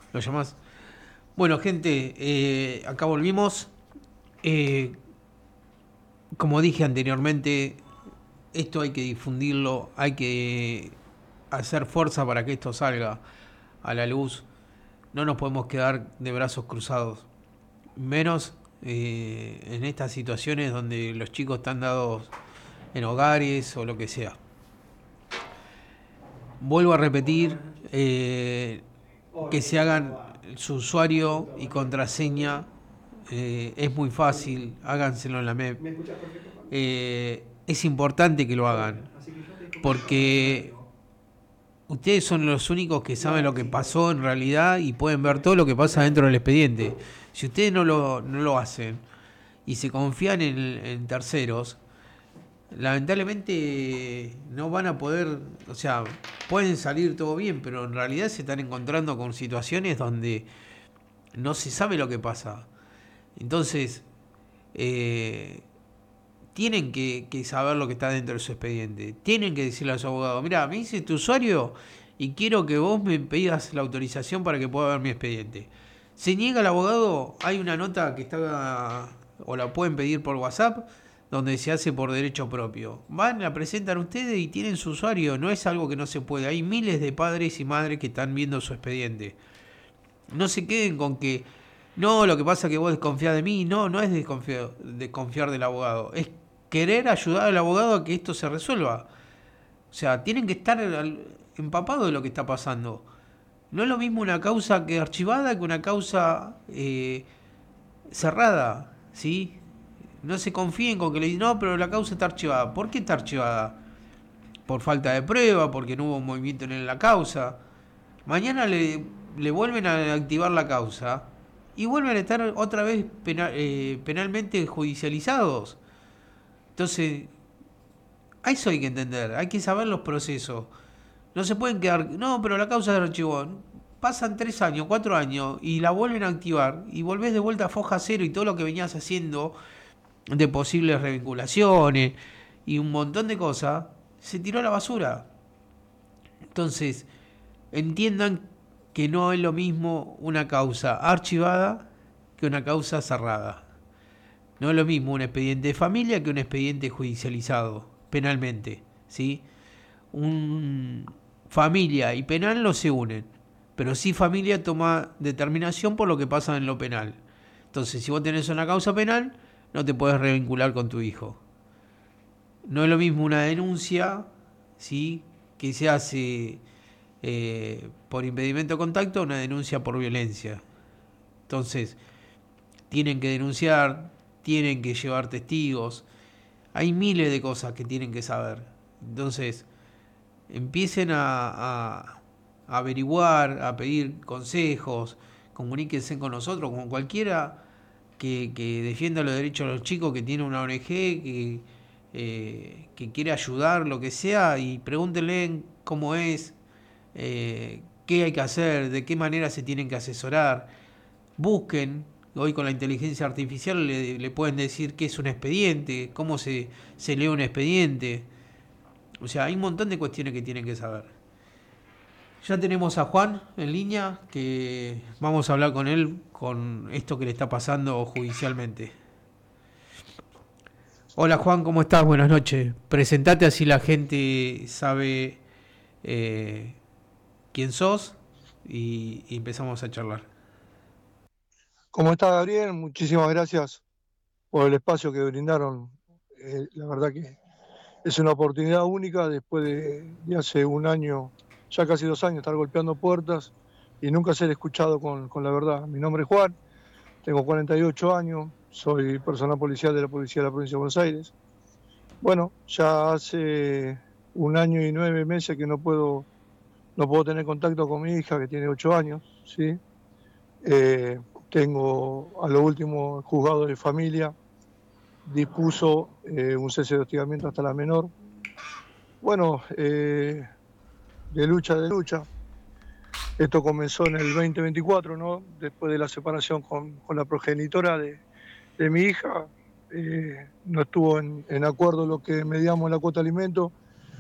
¿Lo llamás? Bueno, gente, acá volvimos. Eh, Como dije anteriormente, esto hay que difundirlo, hay que hacer fuerza para que esto salga a la luz. No nos podemos quedar de brazos cruzados. Menos en estas situaciones donde los chicos están dados en hogares o lo que sea. Vuelvo a repetir, que se hagan su usuario y contraseña. Es muy fácil, háganselo en la MEP. Es importante que lo hagan, porque ustedes son los únicos que saben lo que pasó en realidad y pueden ver todo lo que pasa dentro del expediente. Si ustedes no lo hacen y se confían en terceros, lamentablemente no van a poder, o sea, pueden salir todo bien, pero en realidad se están encontrando con situaciones donde no se sabe lo que pasa. Entonces, eh, tienen que saber lo que está dentro de su expediente. Tienen que decirle a su abogado, mira, me dice tu usuario y quiero que vos me pidas la autorización para que pueda ver mi expediente. Se niega el abogado, hay una nota que está, o la pueden pedir por WhatsApp, donde se hace por derecho propio. Van, la presentan ustedes y tienen su usuario. No es algo que no se puede. Hay miles de padres y madres que están viendo su expediente. No se queden con que no, lo que pasa es que vos desconfías de mí. No, no es desconfiar del abogado. Es querer ayudar al abogado a que esto se resuelva. O sea, tienen que estar empapados de lo que está pasando. No es lo mismo una causa que archivada que una causa cerrada, ¿sí? No se confíen con que le dicen, no, pero la causa está archivada. ¿Por qué está archivada? Por falta de prueba, porque no hubo movimiento en la causa. Mañana le vuelven a activar la causa y vuelven a estar otra vez penalmente judicializados. Entonces, a eso hay que entender, hay que saber los procesos. No se pueden quedar, no, pero la causa se archivó. Pasan 3 años, 4 años y la vuelven a activar y volvés de vuelta a foja cero y todo lo que venías haciendo de posibles revinculaciones y un montón de cosas se tiró a la basura. Entonces, entiendan que no es lo mismo una causa archivada que una causa cerrada. No es lo mismo un expediente de familia que un expediente judicializado penalmente, ¿sí? Un familia y penal no se unen, pero sí familia toma determinación por lo que pasa en lo penal. Entonces, si vos tenés una causa penal, no te puedes revincular con tu hijo. No es lo mismo una denuncia, ¿sí?, que se hace por impedimento de contacto, una denuncia por violencia. Entonces, tienen que denunciar, tienen que llevar testigos, hay miles de cosas que tienen que saber. Entonces, empiecen a averiguar, a pedir consejos, comuníquense con nosotros, con cualquiera que defienda los derechos de los chicos, que tiene una ONG, que quiere ayudar, lo que sea, y pregúntenle cómo es, qué hay que hacer, de qué manera se tienen que asesorar. Busquen, hoy con la inteligencia artificial le pueden decir qué es un expediente, cómo se lee un expediente. O sea, hay un montón de cuestiones que tienen que saber. Ya tenemos a Juan en línea, que vamos a hablar con él con esto que le está pasando judicialmente. Hola Juan, ¿cómo estás? Buenas noches. Presentate así la gente sabe eh, quién sos y empezamos a charlar. ¿Cómo está Gabriel? Muchísimas gracias por el espacio que brindaron. La verdad que es una oportunidad única después de hace un año, ya casi 2 años, estar golpeando puertas y nunca ser escuchado con la verdad. Mi nombre es Juan, tengo 48 años, soy personal policial de la Policía de la Provincia de Buenos Aires. Bueno, ya hace un año y 9 meses que no puedo tener contacto con mi hija, que tiene 8 años, ¿sí? Eh, Tengo a lo último el juzgado de familia, dispuso un cese de hostigamiento hasta la menor. Bueno, de lucha, de lucha. Esto comenzó en el 2024, ¿no? Después de la separación con la progenitora de mi hija. No estuvo en acuerdo lo que mediamos la cuota de alimento